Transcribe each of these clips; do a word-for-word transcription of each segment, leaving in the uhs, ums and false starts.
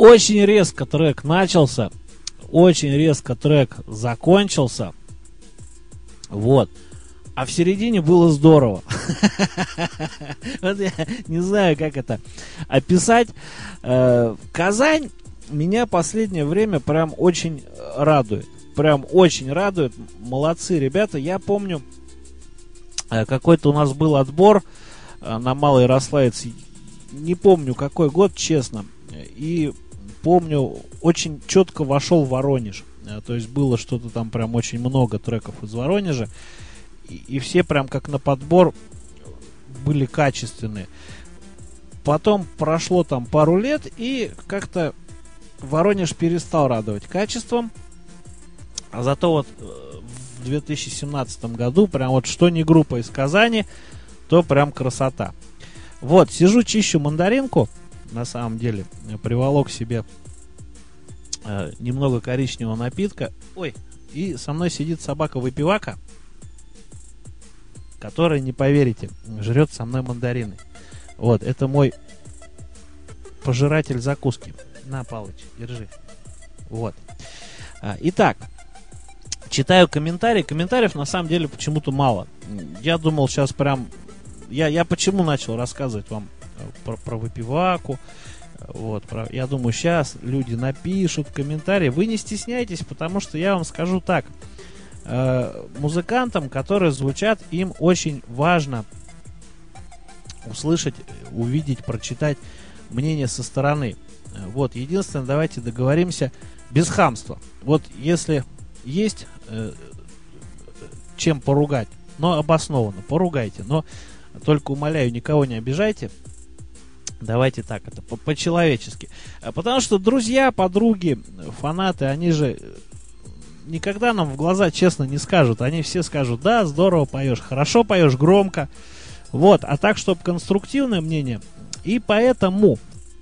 очень резко трек начался, очень резко трек закончился. Вот. А в середине было здорово. Вот я не знаю, как это описать. Казань меня последнее время прям очень радует. Прям очень радует. Молодцы ребята. Я помню, какой-то у нас был отбор на Малый Рославец. Не помню, какой год, честно. И помню, очень четко вошел в Воронеж. То есть было что-то там прям очень много треков из Воронежа. И, и все прям как на подбор были качественные. Потом прошло там пару лет, и как-то Воронеж перестал радовать качеством. А зато вот в две тысячи семнадцатом году прям вот что не группа из Казани, то прям красота. Вот, сижу, чищу мандаринку. На самом деле, приволок себе э, немного коричневого напитка. Ой, и со мной сидит собака-выпивака, которая, не поверите, жрет со мной мандарины. Вот, это мой пожиратель закуски. На, Палыч, держи. Вот. А, итак, читаю комментарии. Комментариев на самом деле почему-то мало. Я думал сейчас прям... Я, я почему начал рассказывать вам про, про выпиваку. Вот, про, я думаю, сейчас люди напишут комментарии. Вы не стесняйтесь, потому что я вам скажу так. Э, музыкантам, которые звучат, им очень важно услышать, увидеть, прочитать мнение со стороны. Вот, единственное, давайте договоримся без хамства. Вот, если есть э, чем поругать, но обоснованно, поругайте, но только умоляю, никого не обижайте. Давайте так, это по-человечески. Потому что друзья, подруги, фанаты, они же никогда нам в глаза честно не скажут. Они все скажут: да, здорово поешь, хорошо поешь, громко. Вот, а так, чтобы конструктивное мнение. И поэтому,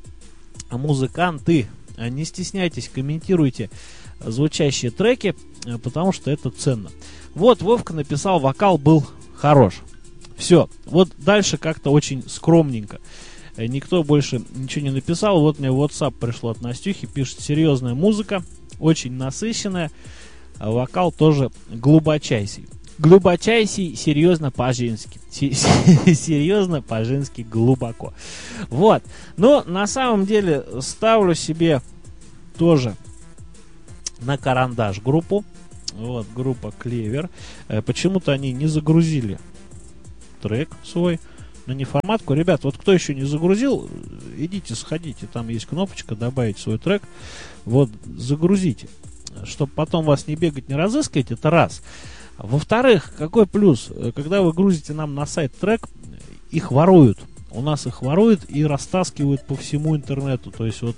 музыканты, не стесняйтесь, комментируйте звучащие треки, потому что это ценно. Вот, Вовка написал, вокал был хорош. Все, вот дальше как-то очень скромненько. Никто больше ничего не написал. Вот мне в WhatsApp пришло от Настюхи, пишет: серьезная музыка, очень насыщенная, а вокал тоже глубочайший. Глубочайший, серьезно по-женски. Серьезно по-женски глубоко. Вот. Но на самом деле ставлю себе тоже на карандаш группу. Вот, группа Клевер. Почему-то они не загрузили трек свой на неформатку. Ребят, вот кто еще не загрузил, идите, сходите, там есть кнопочка добавить свой трек. Вот, загрузите, чтобы потом вас не бегать, не разыскивать, это раз. Во-вторых, какой плюс? Когда вы грузите нам на сайт трек, их воруют. У нас их воруют и растаскивают по всему интернету. То есть вот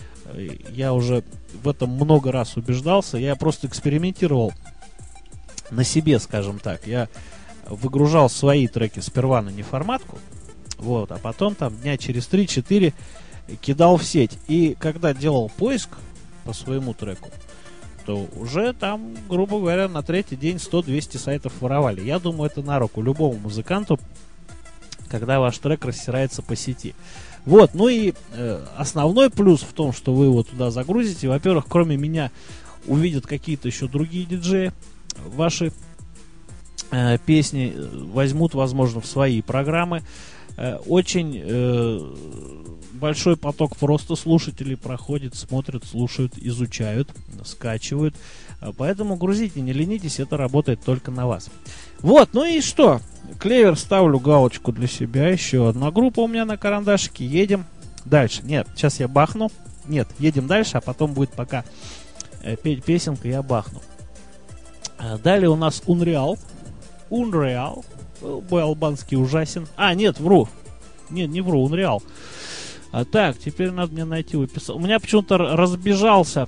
я уже в этом много раз убеждался. Я просто экспериментировал на себе, скажем так. Я выгружал свои треки сперва на неформатку, вот, а потом там дня через три-четыре кидал в сеть. И когда делал поиск по своему треку, то уже там, грубо говоря, на третий день сто-двести сайтов воровали. Я думаю, это на руку любому музыканту, когда ваш трек рассирается по сети. Вот, ну и э, основной плюс в том, что вы его туда загрузите. Во-первых, кроме меня увидят какие-то еще другие диджеи ваши э, песни, возьмут, возможно, в свои программы. Э, очень э, большой поток просто слушателей проходит, смотрят, слушают, изучают, скачивают. Поэтому грузите, не ленитесь, это работает только на вас. Вот, ну и что? Клевер, ставлю галочку для себя. Еще одна группа у меня на карандашике. Едем дальше. Нет, сейчас я бахну. Нет, едем дальше, а потом будет пока э, петь песенка, я бахну. А далее у нас Unreal. Unreal. Бой албанский ужасен. А, нет, вру. Нет, не вру, Unreal. А, так, теперь надо мне найти выписал. У меня почему-то разбежался.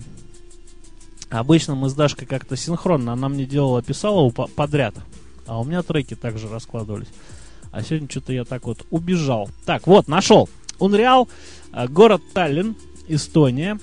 Обычно мы с Дашкой как-то синхронно. Она мне делала, писала его подряд. А у меня треки также раскладывались. А сегодня что-то я так вот убежал. Так, вот, нашел. Unreal, город Таллин, Эстония.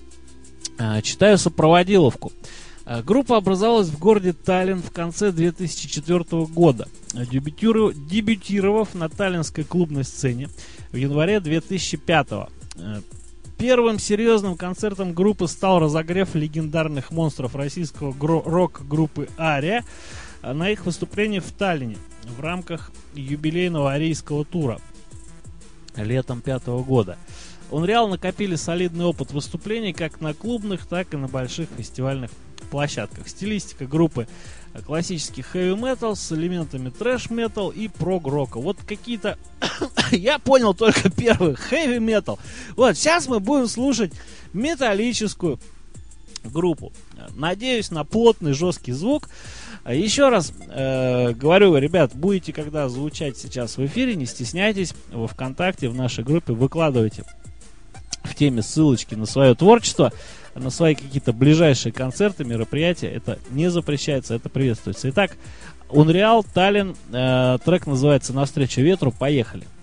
Читаю сопроводиловку. Группа образовалась в городе Таллин в конце две тысячи четвёртого года, дебютировав, дебютировав на таллинской клубной сцене в январе две тысячи пятого. Первым серьезным концертом группы стал разогрев легендарных монстров российского рок-группы «Ария» на их выступлении в Таллине в рамках юбилейного арийского тура летом пятого года. Unreal накопили солидный опыт выступлений как на клубных, так и на больших фестивальных площадках. Стилистика группы классический хэви-метал с элементами трэш-метал и прог-рока. Вот какие-то... Я понял только первый хэви-метал. Вот, сейчас мы будем слушать металлическую группу. Надеюсь на плотный, жесткий звук. Еще раз э, говорю, ребят, будете когда звучать сейчас в эфире, не стесняйтесь, во ВКонтакте, в нашей группе выкладывайте в теме ссылочки на свое творчество, на свои какие-то ближайшие концерты, мероприятия. Это не запрещается, это приветствуется. Итак, Unreal, Таллин, э, трек называется «Навстречу ветру». Поехали.